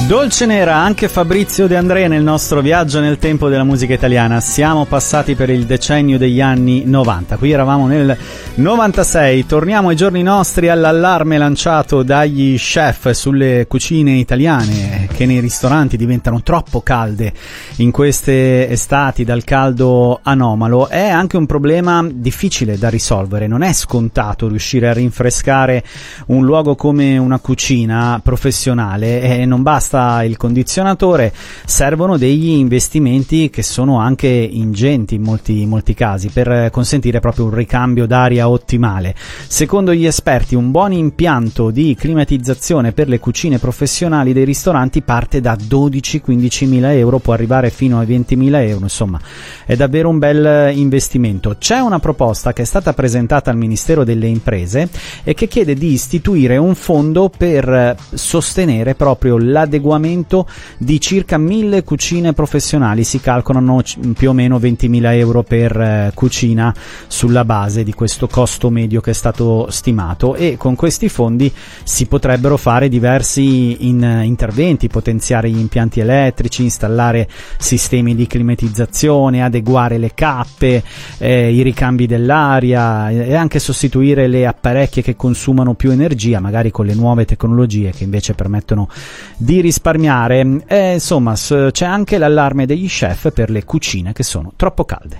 Dolce Nera, anche Fabrizio De André nel nostro viaggio nel tempo della musica italiana. Siamo passati per il decennio degli anni 90, qui eravamo nel 96, torniamo ai giorni nostri, all'allarme lanciato dagli chef sulle cucine italiane che nei ristoranti diventano troppo calde in queste estati dal caldo anomalo. È anche un problema difficile da risolvere, non è scontato riuscire a rinfrescare un luogo come una cucina professionale e non basta il condizionatore, servono degli investimenti che sono anche ingenti in molti casi per consentire proprio un ricambio d'aria ottimale. Secondo gli esperti un buon impianto di climatizzazione per le cucine professionali dei ristoranti parte da 12-15 mila euro, può arrivare fino ai 20 mila euro, insomma è davvero un bel investimento. C'è una proposta che è stata presentata al Ministero delle Imprese e che chiede di istituire un fondo per sostenere proprio l'adeguamento di circa 1000 cucine professionali. Si calcolano più o meno 20.000 euro per cucina sulla base di questo costo medio che è stato stimato, e con questi fondi si potrebbero fare diversi interventi, potenziare gli impianti elettrici, installare sistemi di climatizzazione, adeguare le cappe, i ricambi dell'aria e anche sostituire le apparecchie che consumano più energia, magari con le nuove tecnologie che invece permettono di risparmiare. Insomma, c'è anche l'allarme degli chef per le cucine che sono troppo calde.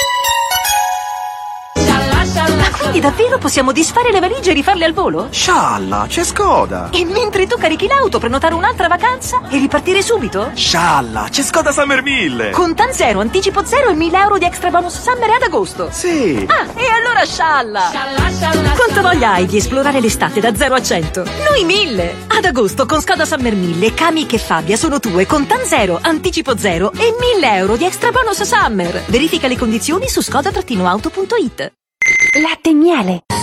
Quindi davvero possiamo disfare le valigie e rifarle al volo? Scialla, c'è Skoda! E mentre tu carichi l'auto, prenotare un'altra vacanza e ripartire subito? Scialla, c'è Skoda Summer 1000! Con TAN zero, anticipo zero e 1000 euro di extra bonus summer ad agosto! Sì! Ah, e allora scialla! Quanta voglia hai di esplorare l'estate da 0 a 100? Noi 1000! Ad agosto con Skoda Summer 1000, Kamiq e Fabia sono tue con TAN zero, anticipo zero e 1000 euro di extra bonus summer! Verifica le condizioni su skoda-auto.it. Latte e miele.